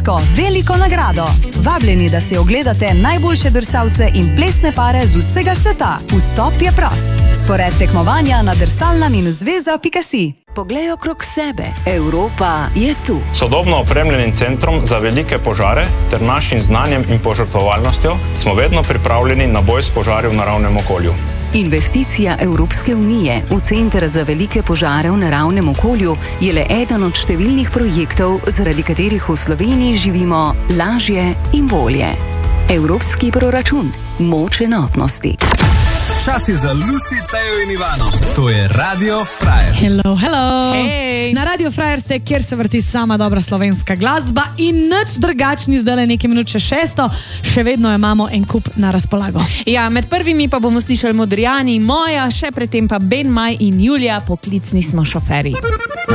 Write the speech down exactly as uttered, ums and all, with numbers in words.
Primorsko veliko nagrado. Vabljeni, da si ogledate najboljše drsalce in plesne pare z vsega sveta. Vstop je prost. Spored tekmovanja na drsalna zvezda pika si. Poglej okrog sebe. Evropa je tu. Sodobno opremljenim centrom za velike požare ter našim znanjem in požrtvovalnostjo smo vedno pripravljeni na boj s požari v naravnem okolju. Investicija Evropske unije v Center za velike požare v naravnem okolju je le eden od številnih projektov, zaradi katerih v Sloveniji živimo lažje in bolje. Evropski proračun. Moč enotnosti. Čas je za Lucy, Tejo in Ivano. To je Radio Frajer. Hello, hello. Hey. Na Radio Frajer ste, kjer se vrti sama dobra slovenska glasba in nič drugačni zdaj nekaj minut še šesto. Še vedno imamo en kup na razpolago. Ja, med prvimi pa bomo slišali Modrijani, Moja, še predtem pa Ben, Maj in Julija, poklicni smo šoferji.